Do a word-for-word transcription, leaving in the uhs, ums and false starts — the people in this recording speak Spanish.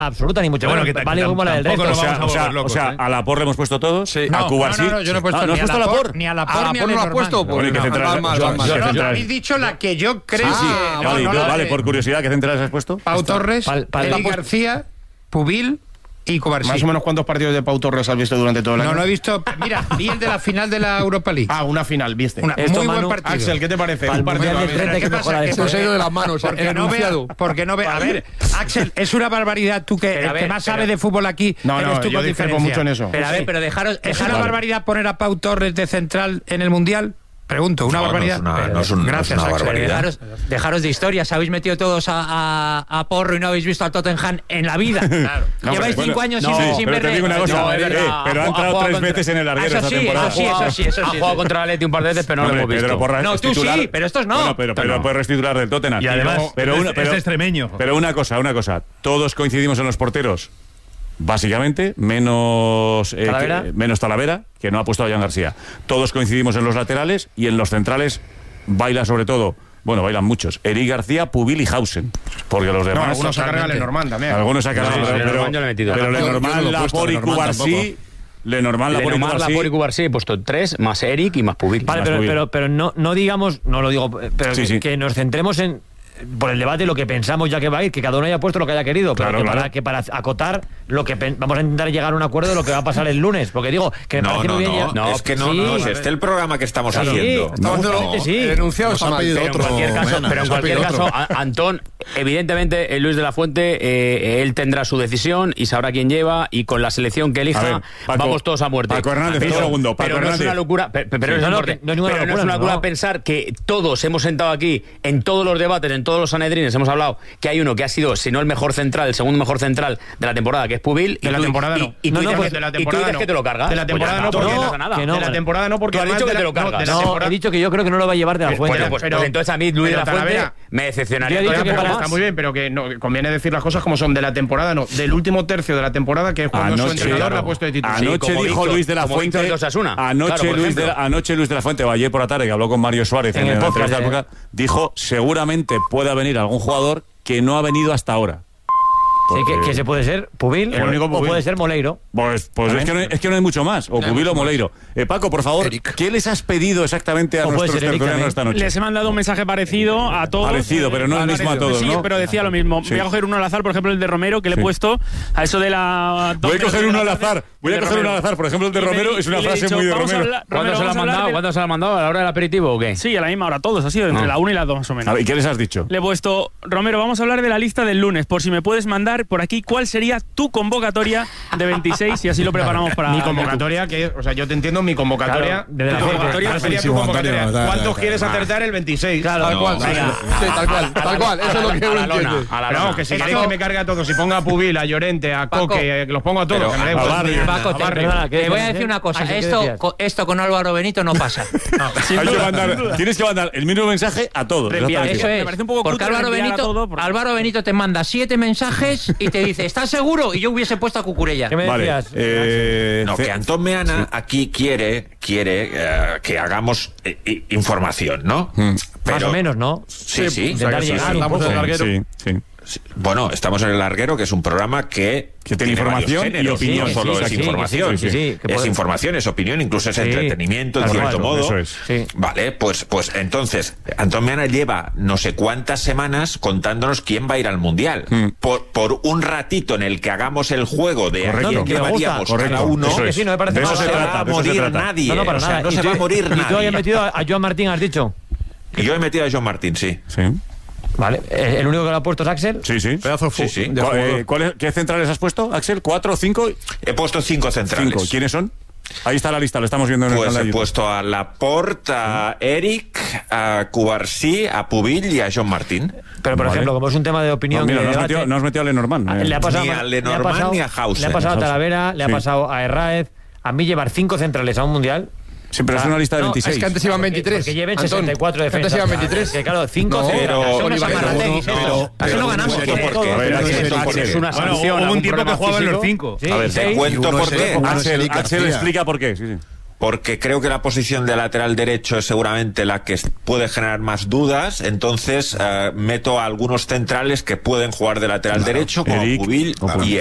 absoluta, ni mucho menos. Bueno, que vale como la del resto. o sea, o sea, locos, o sea ¿eh? a Laporte le hemos puesto todos. Sí. A No, Cubarsí. No, no, no, yo no he puesto Ah, ¿no ni has a puesto a Laporte, Laporte? ni a A Laporte, la ni a por no lo ha Lenormand. puesto, pues. Bueno, ¿y qué central? Mal, mal, Yo- mal, mal. yo- No, no, central. habéis dicho la que yo creo Sí, sí. que... Vale, no, no, vale, la por de curiosidad, ¿qué centrales has puesto? Pau Torres, Pal- Pal- Eli Pal- García, Pubil y Cubarsí. Más o menos, ¿cuántos partidos de Pau Torres has visto durante todo el año? No, no he visto... Mira, vi el de la final de la Europa League. Ah, una final, viste. Una, Esto, muy Manu, buen partido. Axel, ¿qué te parece? Para Un el partido Mundial a del ver. treinta hay que ¿Qué mejorar pasa? esto. Esto se ha ido de las manos, Porque el no, vea, enunciado. porque no ve. A ver, Axel, es una barbaridad. Tú que Pero, a el ver, que más pero- sabe de fútbol aquí. No, eres no, tú yo con discrepo diferencia. mucho en eso. Pero a ver, pero dejaros... ¿Es dejaros- una barbaridad poner a Pau Torres de central en el Mundial? Pregunto, ¿una No, no barbaridad? es una- Pero- no es un- no es Gracias, una Axel. barbaridad. Dejaros, dejaros de historias, habéis metido todos a, a, a Porro y no habéis visto al Tottenham en la vida. Claro. No, Lleváis pero cinco bueno, años no, sin, sí, sin pero verle. te digo una cosa, No, eh, es verdad. eh, pero ha entrado tres veces en el larguero Eso esta sí, temporada. eso sí, eso sí, eso Ha sí. jugado contra el Atleti un par de veces, pero no lo Hombre, hemos visto. Pedro Porra No, es tú titular. sí, pero estos no. Bueno, pero Pedro no. Porra es titular del Tottenham. Y además, pero es- una, es pero, extremeño. Pero una cosa, una cosa. Todos coincidimos en los porteros. Básicamente, menos eh, ¿Talavera? que, menos Talavera, que no ha puesto a Jan García. Todos coincidimos en los laterales y en los centrales baila sobre todo, bueno, bailan muchos, Eric García, Pubil y Hausen. Porque los No, demás... algunos se cargan a Lenormand también. Algunos se cargan, No, pero, Lenormand yo le he metido. pero Yo- yo no Lenormand, lo he puesto, Laporte y Lenormand Cubarsí... tampoco. Lenormand, Laporte y Lenormand, Cubarsí... Laporte y Cubarsí he puesto tres, más Eric y más Pubil. Vale, Más pero, Pubil. pero, pero no, no digamos, no lo digo, pero Sí, que, sí. que nos centremos en por el debate lo que pensamos ya que va a ir, que cada uno haya puesto lo que haya querido, pero Claro, que, claro. Para, que para acotar lo que pen- vamos a intentar llegar a un acuerdo de lo que va a pasar el lunes, porque digo que me No, parece no, muy bien no, ya- No, es que no, sí, no es a este ver. el programa que estamos Sí, haciendo. Estamos No, haciendo- no. sí. El enunciado Nos está han mal. pedido Pero en otro, cualquier caso, mañana, pero en nos han cualquier pedido caso, otro. a- Antón, evidentemente, eh, Luis de la Fuente, eh, él tendrá su decisión y sabrá quién lleva, y con la selección que elija, A ver, Paco- vamos todos a muerte. Paco Hernández, pero, un segundo, Paco pero no es Hernández. una locura, pe- pe- pero, Sí, es no, no, importante. que no es ninguna Pero no es locura, una locura no. pensar que todos hemos sentado aquí, en todos los debates, en todos los sanedrines, hemos hablado que hay uno que ha sido, si no el mejor central, el segundo mejor central de la temporada, que es Pubil. De y la tú- temporada y- no. Y, tú No, no, dices pues que- de la y tú temporada dices no. que te lo cargas. De la temporada Pues ya no, está, porque no no, pasa nada. que no, de la vale. temporada no, porque Tú has además dicho que de te la- lo cargas. no, de la No, temporada- he dicho que yo creo que no lo va a llevar de la Pero- fuente. Bueno, pues, pero- pues entonces a mí Luis de la pero Fuente Talavera- me decepcionaría. Yo he dicho todavía que un poco para- Está más. muy bien, pero que no, conviene decir las cosas como son. De la temporada no, del último tercio de la temporada, que es cuando su Anoche, entrenador claro. la ha puesto de titular. Sí, Anoche como dijo Víctor- Luis de la como Víctor Fuente. de Osasuna. Anoche, Claro, por Luis de la, ejemplo. anoche Luis de la Fuente, ayer por la tarde, que habló con Mario Suárez en, En el la podcast, entrevista eh. época, dijo seguramente pueda venir algún jugador que no ha venido hasta ahora. Sí, que, Porque- que se puede ser Pubil El único o Pubil. puede ser Moleiro. Pues, pues es, que no hay, es que no hay mucho más. O Pubil o Moleiro. Eh, Paco, por favor, Eric. ¿qué les has pedido exactamente a O puede nuestros ser Eric tertulianos esta noche? Les he mandado un mensaje parecido a todos. Parecido, pero no el mismo a todos, Sí, ¿no? pero decía lo mismo. Sí. Voy a coger uno al azar, por ejemplo, el de Romero, que le Sí. he puesto a eso de la... Voy a coger uno al azar. Voy a El de coger uno Romero. al azar. Por ejemplo, el de Y le- Romero es una y le he frase dicho, muy de vamos a Romero. hablar- ¿Cuándo Romero, se lo vamos han a hablar mandado? de- ¿Cuándo se lo han mandado? ¿A la hora del aperitivo o qué? Sí, a la misma hora, todos, ha sido entre Ah. la una y las dos más o menos. A ver, ¿y qué les has dicho? Le he puesto, Romero, vamos a hablar de la lista del lunes, por si me puedes mandar por aquí cuál sería tu convocatoria de veintiséis y así lo preparamos para... Mi convocatoria, que es, o sea, yo te entiendo, mi convocatoria. Claro, de la tu Fuente. convocatoria Claro, sería tu buenísimo, convocatoria. Antonio, ¿Cuántos tal, quieres tal. acertar el veintiséis? Claro, Tal cual, No, sí, venga. sí, tal cual, tal cual, eso es lo que a uno la lona, entiende. a la Pero lona. no, que si Esto- queréis que me cargue a todos, si ponga a Pubil, a Llorente, a Paco. Coque, eh, que los pongo a todos, Pero- que me da a igual. Barrio. Paco, A te, Barrio. perdona, ¿qué Te voy a decías? decir una cosa, Ah, sí, ¿qué esto, decías? co- esto con Álvaro Benito no pasa. Hay que mandar- tienes que mandar el mismo mensaje a todos. Reenviar, exactamente Eso igual. Me es. parece un poco Porque cutre Álvaro reenviar a Benito, todo, porque- Álvaro Benito te manda siete mensajes y te dice, ¿estás seguro? Y yo hubiese puesto a Cucurella. ¿Qué me Vale. decías? eh, No, ce- que Antón Meana aquí quiere, quiere eh, que hagamos eh, i- información, ¿no? Mm. Pero- Más o menos, ¿no? Sí, sí. Intentar sí, sí, llegar sí. un Estamos poco. en el larguero. Sí, sí. Bueno, estamos en el larguero, que es un programa que, Que tiene información varios géneros, y opinión. No solo Sí, es sí, sí, información, sí, sí, sí, que es puede- información, es opinión, incluso es Sí, entretenimiento, en tal cierto cual, modo. eso es. Sí. Vale, pues, pues entonces, Antón Meana lleva no sé cuántas semanas contándonos quién va a ir al Mundial. Mm. Por, por un ratito en el que hagamos el juego de a Correcto. quién No, que me gusta. llevaríamos Correcto. cada uno, Eso Que es. sí, no me parece De eso mal. se no se trata, va a de eso se morir trata. nadie. No, no, para o sea, nada. no Y se tú- va a morir Y tú nadie. habías metido a a Joan Martín, has dicho. Y yo he metido a John Martín, sí. Sí, Vale. Eh, ¿El único que lo ha puesto es Axel? sí. sí. Pedazo de Sí, fu- sí. de ¿Cuál- eh, jugador. cuáles- ¿Qué centrales has puesto, Axel? ¿Cuatro, cinco? He puesto cinco centrales. Cinco. ¿Quiénes son? Ahí está la lista, lo estamos viendo en el Pues canal he de YouTube. puesto a Laporte, a Eric, a Cubarsí, a Pubil y a John Martín. Pero, por Vale. ejemplo, como es un tema de opinión. No, mira, y de no has, debate, metido, no has metido a Lenormand. Ah, eh. le ha pasado, Ni a le ha Lenormand pasado- ni a Hausen. Le ha pasado a Talavera, le ha Sí. pasado a Herráez. A mí llevar cinco centrales a un mundial. Sí, pero es una lista de No, veintiséis. Es que antes iban veintitrés. Porque lleven Antón. sesenta y cuatro defensas. Antes iban veintitrés. Que claro, cinco No, centrales. pero- Son unos Oliver, amarrateguis pero- estos. pero- Así no pero- ganamos. pero- todo. pero- Todo. pero- Pero- pero- pero- pero- Es una Bueno, sanción. hubo un algún tiempo que problema jugaban físico. los cinco. Sí, A ver, seis. Te cuento uno por es qué. el- uno es Axel, Eric Axel García. explica por qué. Sí, sí. porque creo que la posición de lateral derecho es seguramente la que puede generar más dudas, entonces eh, meto a algunos centrales que pueden jugar de lateral derecho, como Eric, Pubil o por- y